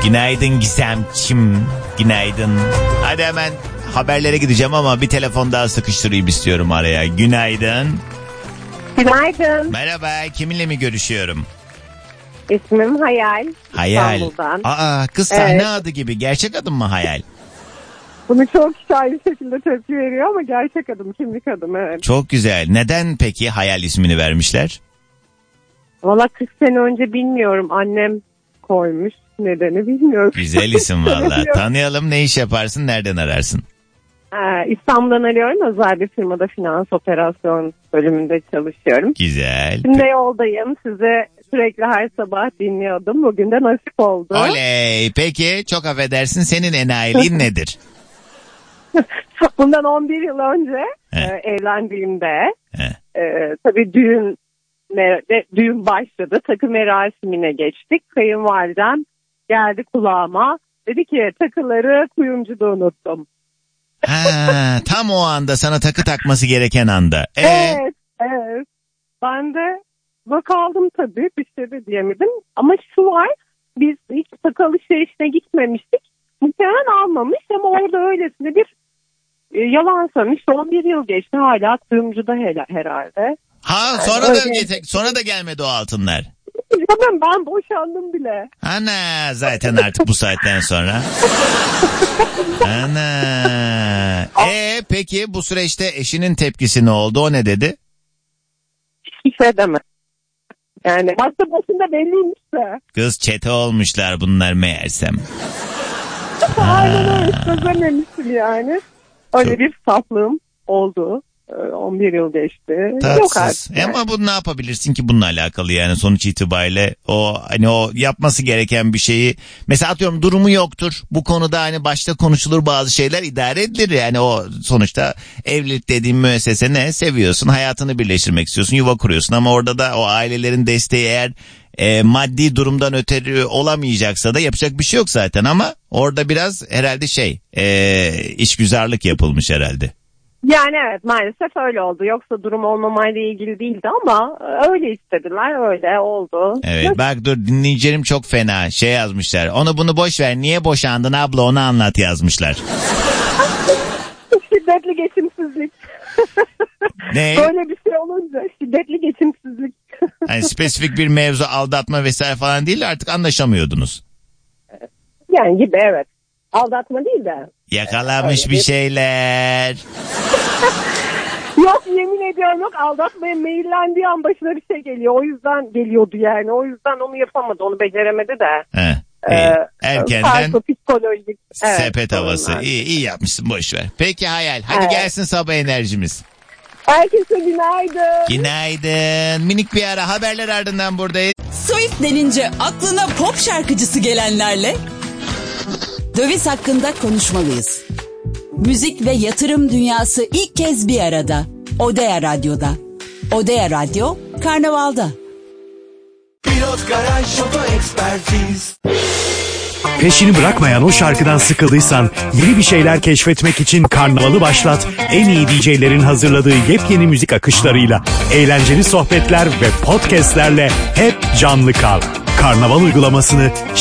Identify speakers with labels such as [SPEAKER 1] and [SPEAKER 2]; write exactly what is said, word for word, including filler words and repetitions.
[SPEAKER 1] Günaydın Gizemciğim. Günaydın. Hadi hemen haberlere gideceğim ama bir telefon daha sıkıştırayım istiyorum araya. Günaydın.
[SPEAKER 2] Günaydın.
[SPEAKER 1] Merhaba, kiminle mi görüşüyorum?
[SPEAKER 2] İsmim Hayal.
[SPEAKER 1] Hayal.
[SPEAKER 2] İstanbul'dan.
[SPEAKER 1] Aa, kız sahne
[SPEAKER 2] Evet.
[SPEAKER 1] adı gibi. Gerçek adım mı Hayal?
[SPEAKER 2] Bunu çok kişi aynı şekilde tepki veriyor ama gerçek adım, kimlik adım, evet.
[SPEAKER 1] Çok güzel. Neden peki Hayal ismini vermişler?
[SPEAKER 2] Valla kırk sene önce bilmiyorum, annem koymuş, nedeni bilmiyorum.
[SPEAKER 1] Güzel isim valla. Tanıyalım, ne iş yaparsın, nereden ararsın?
[SPEAKER 2] Ee, İstanbul'dan arıyorum, özel bir firmada finans operasyon bölümünde çalışıyorum.
[SPEAKER 1] Güzel.
[SPEAKER 2] Şimdi yoldayım, size sürekli her sabah dinliyordum, bugün de nasip oldu.
[SPEAKER 1] Oley. Peki çok affedersin, senin enayiliğin nedir?
[SPEAKER 2] Bundan on bir yıl önce e, evlendiğimde e, tabii düğün de, düğün başladı. Takı merasimine geçtik. Kayınvalidem geldi kulağıma. Dedi ki takıları kuyumcuda unuttum.
[SPEAKER 1] Ha, tam o anda sana takı takması gereken anda. Ee?
[SPEAKER 2] Evet, evet. Ben de bak aldım tabii, bir şey de diyemedim. Ama şu var, biz hiç takı alışverişine gitmemiştik. Muhtemelen almamış ama orada öylesine bir e, yalan söylemiş. on bir yıl geçti, hala kuyumcuda herhalde.
[SPEAKER 1] Ha, sonra
[SPEAKER 2] yani
[SPEAKER 1] da
[SPEAKER 2] öyle...
[SPEAKER 1] sonra da gelmedi o altınlar.
[SPEAKER 2] Hemen ben boşandım bile.
[SPEAKER 1] Ana, zaten artık bu saatten sonra. Ana. E peki bu süreçte eşinin tepkisi ne oldu? O ne dedi?
[SPEAKER 2] Hiçbir şey demedi. Yani başta başında belliymiş de.
[SPEAKER 1] Kız çete olmuşlar bunlar meğersem.
[SPEAKER 2] Aynen öyle, çözememiştim yani. Öyle Çok... bir saflığım oldu. on bir yıl geçti.
[SPEAKER 1] Tatsız.
[SPEAKER 2] Yok artık. Yani.
[SPEAKER 1] Ama bu ne yapabilirsin ki bununla alakalı, yani sonuç itibariyle o hani o yapması gereken bir şeyi, mesela atıyorum durumu yoktur. Bu konuda hani başta konuşulur, bazı şeyler idare edilir, yani o sonuçta evlilik dediğin müessese ne? Seviyorsun, hayatını birleştirmek istiyorsun, yuva kuruyorsun ama orada da o ailelerin desteği eğer e, maddi durumdan ötürü olamayacaksa da yapacak bir şey yok zaten, ama orada biraz herhalde şey e, işgüzarlık yapılmış herhalde.
[SPEAKER 2] Yani evet, maalesef öyle oldu. Yoksa durum olmamayla ilgili değildi ama öyle istediler, öyle oldu.
[SPEAKER 1] Evet Nasıl? Bak dur, dinleyicilerim çok fena şey yazmışlar. Onu bunu boş ver, niye boşandın abla onu anlat yazmışlar.
[SPEAKER 2] Şiddetli geçimsizlik.
[SPEAKER 1] Ne?
[SPEAKER 2] Böyle bir şey olunca şiddetli geçimsizlik.
[SPEAKER 1] Yani spesifik bir mevzu, aldatma vesaire falan değil, artık anlaşamıyordunuz.
[SPEAKER 2] Yani gibi, evet. Aldatma değil de.
[SPEAKER 1] Yakalamış bir şeyler.
[SPEAKER 2] Yok, yemin ediyorum yok, aldatmaya meyillendiği an başına bir şey geliyor. O yüzden geliyordu yani. O yüzden onu yapamadı, onu beceremedi de.
[SPEAKER 1] He, iyi. Erkenden
[SPEAKER 2] psikolojik. Evet,
[SPEAKER 1] sepet havası. İyi, iyi yapmışsın, boş ver. Peki Hayal, hadi evet. Gelsin sabah enerjimiz.
[SPEAKER 2] Herkese günaydın.
[SPEAKER 1] Günaydın. Minik bir ara, haberler ardından buradayız.
[SPEAKER 3] Swift denince aklına pop şarkıcısı gelenlerle döviz hakkında konuşmalıyız. Müzik ve yatırım dünyası ilk kez bir arada. Odea Radyo'da. Odea Radyo, Karnaval'da.
[SPEAKER 4] Pilot Garaj Oto Ekspertiz.
[SPEAKER 5] Peşini bırakmayan o şarkıdan sıkıldıysan, yeni bir şeyler keşfetmek için Karnaval'ı başlat. En iyi D J'lerin hazırladığı yepyeni müzik akışlarıyla, eğlenceli sohbetler ve podcastlerle hep canlı kal. Karnaval uygulamasını